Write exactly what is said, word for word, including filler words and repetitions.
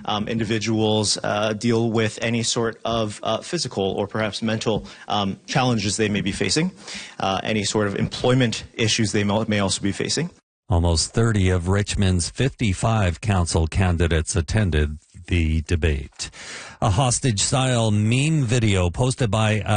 um, individuals uh, deal with any sort of uh, physical or perhaps mental um, challenges they may be facing, uh, any sort of employment issues they may also be facing. Almost thirty of Richmond's fifty-five council candidates attended the debate. A hostage-style meme video posted by uh,